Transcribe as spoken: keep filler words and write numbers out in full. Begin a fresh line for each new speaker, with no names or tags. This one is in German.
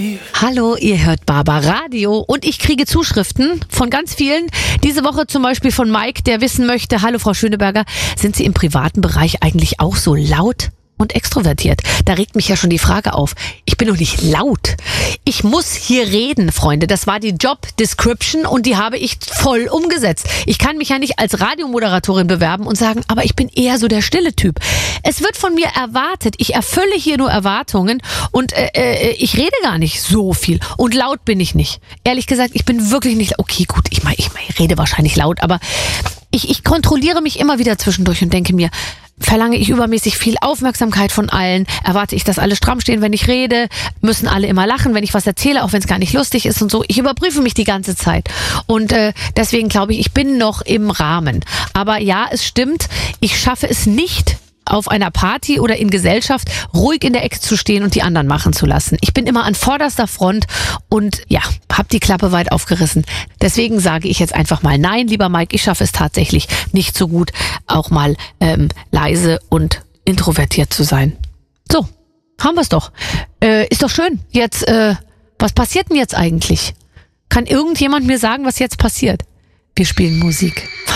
Hallo, ihr hört Barbaradio und ich kriege Zuschriften von ganz vielen. Diese Woche zum Beispiel von Mike, der wissen möchte, hallo Frau Schöneberger, sind Sie im privaten Bereich eigentlich auch so laut und extrovertiert? Da regt mich ja schon die Frage auf. Ich bin doch nicht laut. Ich muss hier reden, Freunde. Das war die Job Description und die habe ich voll umgesetzt. Ich kann mich ja nicht als Radiomoderatorin bewerben und sagen, aber ich bin eher so der stille Typ. Es wird von mir erwartet. Ich erfülle hier nur Erwartungen und äh, äh, ich rede gar nicht so viel. Und laut bin ich nicht. Ehrlich gesagt, ich bin wirklich nicht... Okay, gut, ich, mein, ich, mein, ich rede wahrscheinlich laut, aber ich, ich kontrolliere mich immer wieder zwischendurch und denke mir, verlange ich übermäßig viel Aufmerksamkeit von allen? Erwarte ich, dass alle stramm stehen, wenn ich rede? Müssen alle immer lachen, wenn ich was erzähle, auch wenn es gar nicht lustig ist und so? Ich überprüfe mich die ganze Zeit. Und äh, deswegen glaube ich, ich bin noch im Rahmen. Aber ja, es stimmt, ich schaffe es nicht, auf einer Party oder in Gesellschaft ruhig in der Ecke zu stehen und die anderen machen zu lassen. Ich bin immer an vorderster Front und ja, hab die Klappe weit aufgerissen. Deswegen sage ich jetzt einfach mal nein, lieber Mike, ich schaffe es tatsächlich nicht so gut, auch mal ähm, leise und introvertiert zu sein. So, haben wir es doch. Äh, ist doch schön. Jetzt, äh, was passiert denn jetzt eigentlich? Kann irgendjemand mir sagen, was jetzt passiert? Wir spielen Musik.